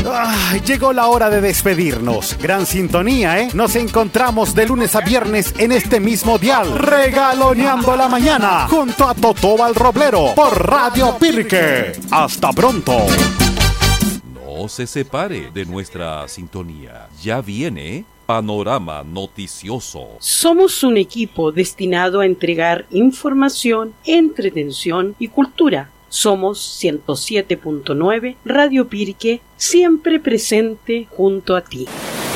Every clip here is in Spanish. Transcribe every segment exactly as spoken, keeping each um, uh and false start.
Ay, llegó la hora de despedirnos. Gran sintonía, ¿eh? Nos encontramos de lunes a viernes en este mismo dial, regaloneando la mañana, junto a Totó Roblero, por Radio Pirque. ¡Hasta pronto! No se separe de nuestra sintonía. Ya viene Panorama Noticioso. Somos un equipo destinado a entregar información, entretención y cultura. Somos ciento siete punto nueve Radio Pirque, siempre presente junto a ti.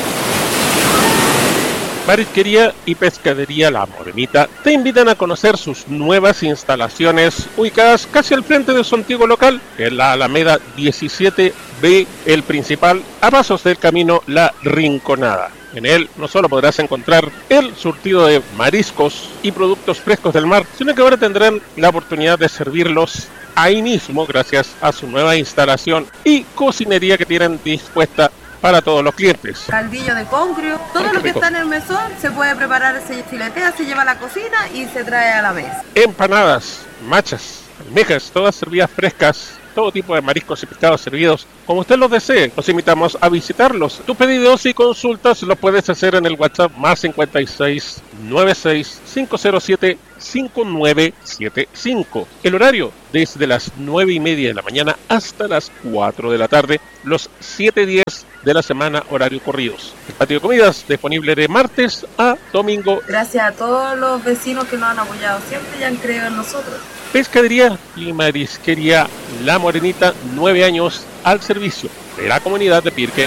Marisquería y Pescadería La Morenita te invitan a conocer sus nuevas instalaciones ubicadas casi al frente de su antiguo local, en la Alameda diecisiete B, el principal, a pasos del camino La Rinconada. En él no solo podrás encontrar el surtido de mariscos y productos frescos del mar, sino que ahora tendrán la oportunidad de servirlos ahí mismo gracias a su nueva instalación y cocinería que tienen dispuesta para todos los clientes. Caldillo de congrio, todo lo que está en el mesón se puede preparar, se filetea, se lleva a la cocina y se trae a la mesa. Empanadas, machas, almejas, todas servidas frescas, todo tipo de mariscos y pescados servidos como usted los desee. Los invitamos a visitarlos. Tus pedidos y consultas los puedes hacer en el WhatsApp más cincuenta y seis, noventa y seis, cinco cero siete, cinco nueve siete cinco. El horario desde las nueve y media de la mañana hasta las cuatro de la tarde, los siete días de la semana, horario corridos. El patio de comidas disponible de martes a domingo. Gracias a todos los vecinos que nos han apoyado siempre y han creído en nosotros. Pescadería y Marisquería La Morenita, nueve años al servicio de la comunidad de Pirque.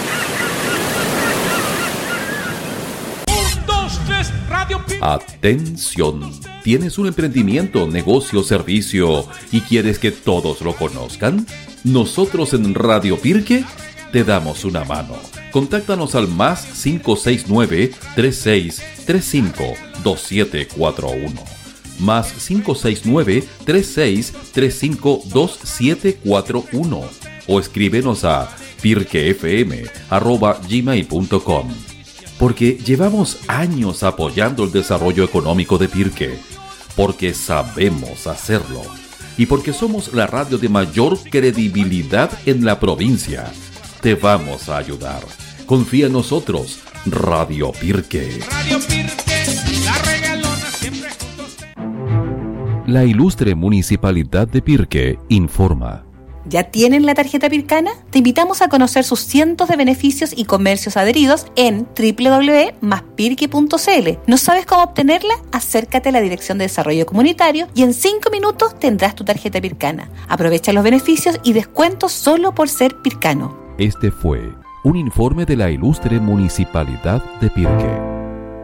Un, dos, tres, Radio Pirque. Atención, ¿tienes un emprendimiento, negocio, servicio y quieres que todos lo conozcan? Nosotros en Radio Pirque te damos una mano. Contáctanos al más cinco seis nueve, tres seis tres cinco, dos siete cuatro uno. Más cinco seis nueve, tres seis tres cinco, dos siete cuatro uno. O escríbenos a pirquefm arroba gmail punto com. Porque llevamos años apoyando el desarrollo económico de Pirque. Porque sabemos hacerlo. Y porque somos la radio de mayor credibilidad en la provincia. Te vamos a ayudar. Confía en nosotros, Radio Pirque. Radio Pirque, la regalona siempre juntos. La ilustre Municipalidad de Pirque informa. ¿Ya tienen la tarjeta Pircana? Te invitamos a conocer sus cientos de beneficios y comercios adheridos en doble u doble u doble u punto más pirque punto c l. ¿No sabes cómo obtenerla? Acércate a la Dirección de Desarrollo Comunitario y en cinco minutos tendrás tu tarjeta Pircana. Aprovecha los beneficios y descuentos solo por ser pircano. Este fue un informe de la ilustre Municipalidad de Pirque.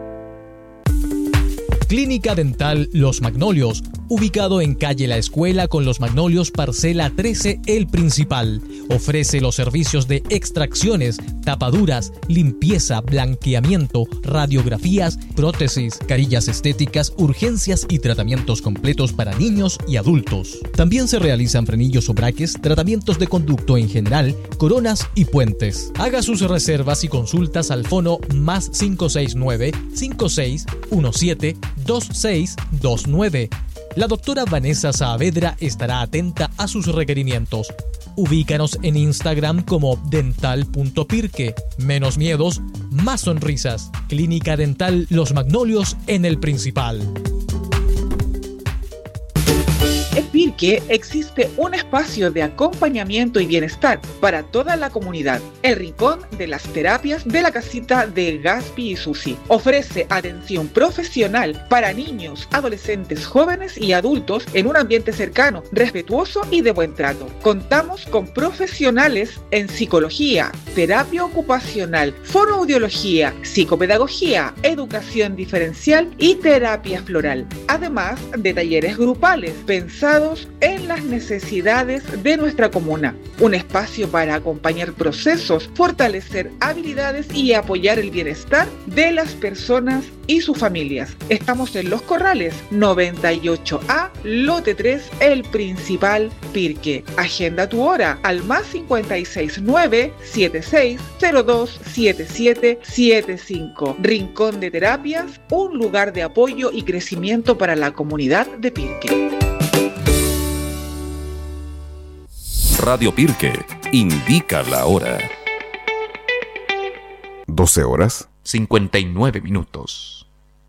Clínica Dental Los Magnolios, ubicado en calle La Escuela con Los Magnolios, parcela trece, El Principal. Ofrece los servicios de extracciones, tapaduras, limpieza, blanqueamiento, radiografías, prótesis, carillas estéticas, urgencias y tratamientos completos para niños y adultos. También se realizan frenillos o braques, tratamientos de conducto en general, coronas y puentes. Haga sus reservas y consultas al fono más cinco seis nueve, cinco seis uno siete, dos seis dos nueve. La doctora Vanessa Saavedra estará atenta a sus requerimientos. Ubícanos en Instagram como dental punto pirque. Menos miedos, más sonrisas. Clínica Dental Los Magnolios en El Principal. En Pirque existe un espacio de acompañamiento y bienestar para toda la comunidad. El Rincón de las Terapias de la Casita de Gaspi y Susi. Ofrece atención profesional para niños, adolescentes, jóvenes y adultos en un ambiente cercano, respetuoso y de buen trato. Contamos con profesionales en psicología, terapia ocupacional, fonoaudiología, psicopedagogía, educación diferencial y terapia floral. Además de talleres grupales pensados en las necesidades de nuestra comuna. Un espacio para acompañar procesos, fortalecer habilidades y apoyar el bienestar de las personas y sus familias. Estamos en Los Corrales, noventa y ocho A, lote tres, El Principal, Pirque. Agenda tu hora al más cincuenta y seis nueve, setenta y seis cero dos, setenta y siete setenta y cinco. Rincón de Terapias, un lugar de apoyo y crecimiento para la comunidad de Pirque. Radio Pirque, indica la hora. doce horas. cincuenta y nueve minutos.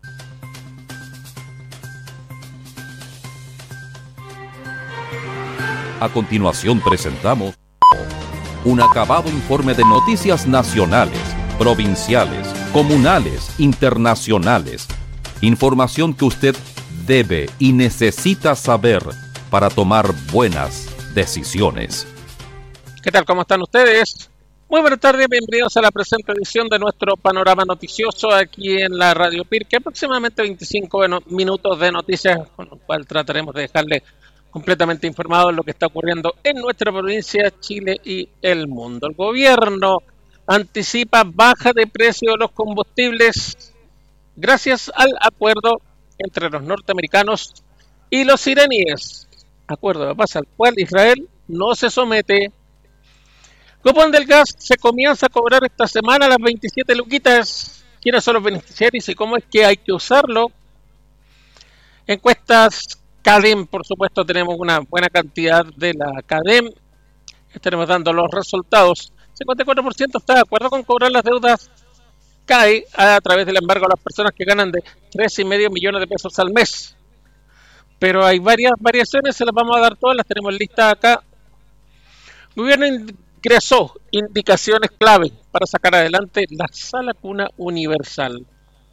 A continuación presentamos un acabado informe de noticias nacionales, provinciales, comunales, internacionales. Información que usted debe y necesita saber para tomar buenas decisiones. ¿Qué tal? ¿Cómo están ustedes? Muy buenas tardes, bienvenidos a la presente edición de nuestro panorama noticioso aquí en la Radio Pirque. Aproximadamente veinticinco minutos de noticias, con lo cual trataremos de dejarle completamente informado de lo que está ocurriendo en nuestra provincia, Chile y el mundo. El gobierno anticipa baja de precio de los combustibles gracias al acuerdo entre los norteamericanos y los iraníes. Acuerdo de paz al cual Israel no se somete. Cupón del gas se comienza a cobrar esta semana a las veintisiete luquitas. ¿Quiénes son los beneficiarios y cómo es que hay que usarlo? Encuestas CADEM, por supuesto, tenemos una buena cantidad de la CADEM. Estaremos dando los resultados. cincuenta y cuatro por ciento está de acuerdo con cobrar las deudas C A E a través del embargo a las personas que ganan de tres y medio millones de pesos al mes. Pero hay varias variaciones, se las vamos a dar todas, las tenemos listas acá. El gobierno ingresó indicaciones clave para sacar adelante la sala cuna universal.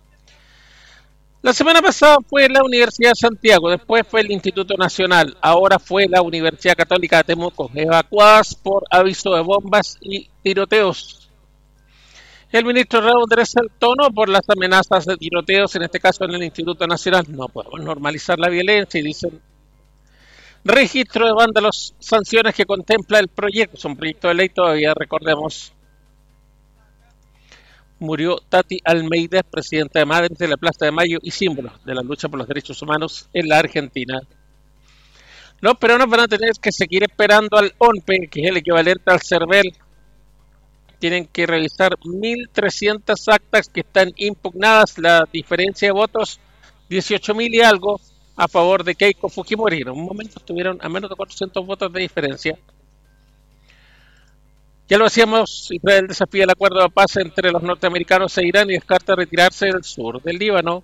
La semana pasada fue la Universidad de Santiago, después fue el Instituto Nacional, ahora fue la Universidad Católica de Temuco, evacuadas por aviso de bombas y tiroteos. El ministro Raúl endereza el tono por las amenazas de tiroteos, en este caso en el Instituto Nacional. No podemos normalizar la violencia y dicen: registro de vándalos, sanciones que contempla el proyecto. Es un proyecto de ley todavía, recordemos. Murió Tati Almeida, presidenta de Madres de la Plaza de Mayo y símbolo de la lucha por los derechos humanos en la Argentina. Los peruanos van a tener que seguir esperando al O N P E, que es el equivalente al CERVEL. Tienen que revisar mil trescientas actas que están impugnadas. La diferencia de votos, dieciocho mil y algo a favor de Keiko Fujimori. En un momento estuvieron a menos de cuatrocientos votos de diferencia. Ya lo decíamos, Israel desafía el acuerdo de paz entre los norteamericanos e Irán y descarta retirarse del sur del Líbano.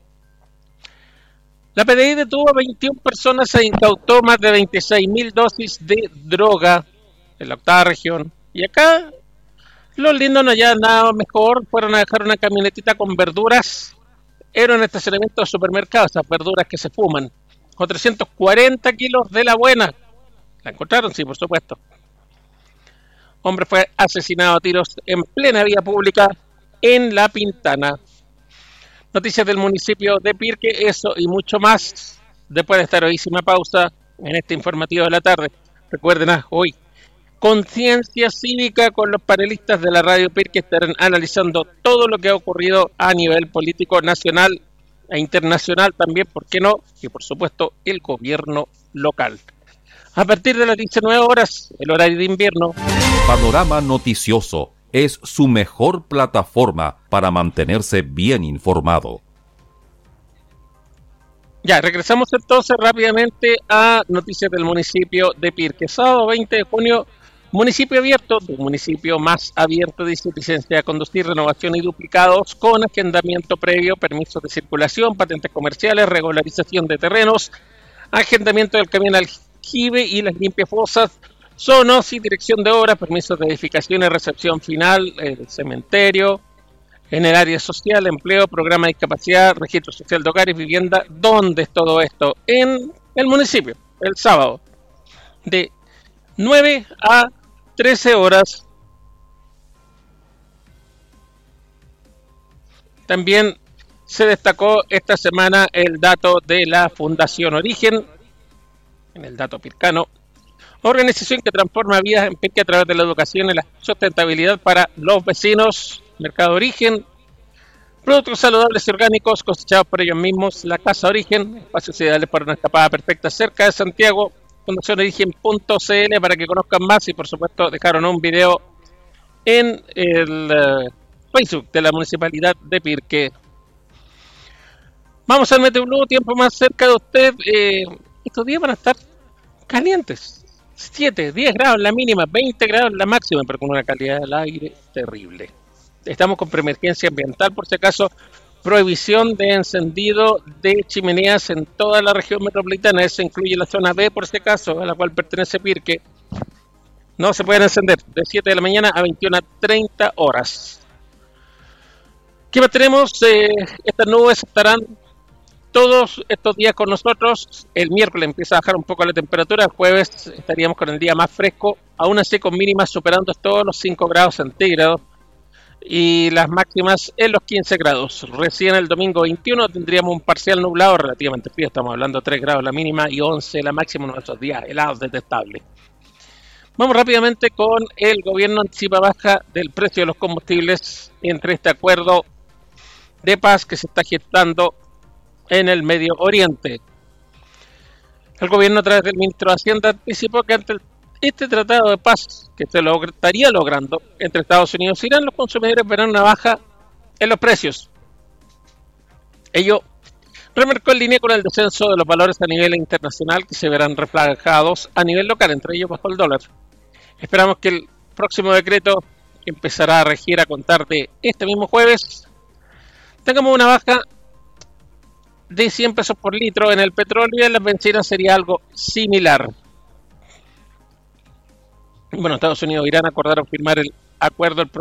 La P D I detuvo a veintiuna personas e incautó más de veintiséis mil dosis de droga en la octava región. Y acá los lindos no hallaron nada mejor, fueron a dejar una camionetita con verduras. Era un estacionamiento de supermercados, esas verduras que se fuman, con trescientos cuarenta kilos de la buena. La encontraron, sí, por supuesto. Hombre fue asesinado a tiros en plena vía pública en La Pintana. Noticias del municipio de Pirque, eso y mucho más después de esta heroísima pausa en este informativo de la tarde. Recuerden, ah, hoy, conciencia cívica con los panelistas de la Radio Pirque, estarán analizando todo lo que ha ocurrido a nivel político nacional e internacional también, ¿por qué no? Y por supuesto el gobierno local. A partir de las diecinueve horas, el horario de invierno. Panorama Noticioso es su mejor plataforma para mantenerse bien informado. Ya, regresamos entonces rápidamente a noticias del municipio de Pirque. Sábado veinte de junio, municipio abierto, un municipio más abierto, dice licencia de conducir, renovación y duplicados con agendamiento previo, permisos de circulación, patentes comerciales, regularización de terrenos, agendamiento del camión aljibe y las limpias fosas, zonos y dirección de obras, permisos de edificación y recepción final, el cementerio, en el área social, empleo, programa de discapacidad, registro social de hogares, vivienda. ¿Dónde es todo esto? En el municipio, el sábado, de nueve a trece horas. También se destacó esta semana el dato de la Fundación Origen, en el dato pircano, organización que transforma vidas en Pirque a través de la educación y la sustentabilidad para los vecinos. Mercado Origen, productos saludables y orgánicos cosechados por ellos mismos. La Casa Origen, espacios ideales para una escapada perfecta cerca de Santiago. fundación origen punto c l para que conozcan más, y por supuesto dejaron un video en el uh, Facebook de la Municipalidad de Pirque. Vamos al Meteorólogo, tiempo más cerca de usted. Eh, estos días van a estar calientes. siete, diez grados la mínima, veinte grados la máxima, pero con una calidad del aire terrible. Estamos con preemergencia ambiental, por si acaso, prohibición de encendido de chimeneas en toda la región metropolitana. Eso incluye la zona B, por si acaso, a la cual pertenece Pirque. No se pueden encender de siete de la mañana a veintiuna treinta horas. ¿Qué más tenemos? Eh, estas nubes estarán todos estos días con nosotros. El miércoles empieza a bajar un poco la temperatura. El jueves estaríamos con el día más fresco, aún así con mínimas superando todos los cinco grados centígrados y las máximas en los quince grados. Recién el domingo veintiuno tendríamos un parcial nublado relativamente frío. Estamos hablando de tres grados la mínima y once la máxima en nuestros días helados detestables. Vamos rápidamente con el gobierno anticipa baja del precio de los combustibles entre este acuerdo de paz que se está gestando en el Medio Oriente. El gobierno, a través del ministro de Hacienda, anticipó que ante este tratado de paz que se log- estaría logrando entre Estados Unidos e Irán, los consumidores verán una baja en los precios. Ello remarcó en línea con el descenso de los valores a nivel internacional que se verán reflejados a nivel local, entre ellos bajo el dólar. Esperamos que el próximo decreto, que empezará a regir a contar de este mismo jueves, tengamos una baja de cien pesos por litro en el petróleo y en las bencinas sería algo similar. Bueno, Estados Unidos e Irán acordaron firmar el acuerdo el próximo